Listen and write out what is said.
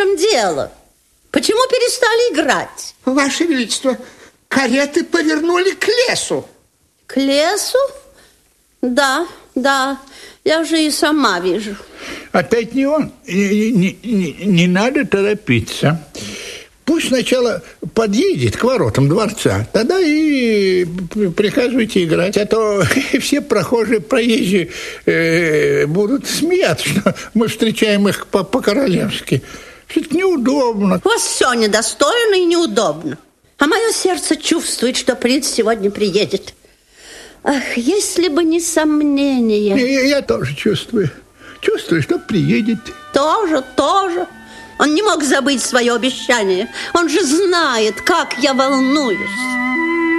чем дело? Почему перестали играть? Ваше Величество, кареты повернули к лесу. К лесу? Да, я уже и сама вижу. Опять не он. Не надо торопиться. Пусть сначала подъедет к воротам дворца, тогда и приказывайте играть. А то все прохожие, проезжие будут смеяться, что мы встречаем их по-королевски. Все-таки неудобно. У вас все недостойно и неудобно. А мое сердце чувствует, что принц сегодня приедет. Ах, если бы не сомнение. Я тоже чувствую. Чувствую, что приедет. Тоже. Он не мог забыть свое обещание. Он же знает, как я волнуюсь.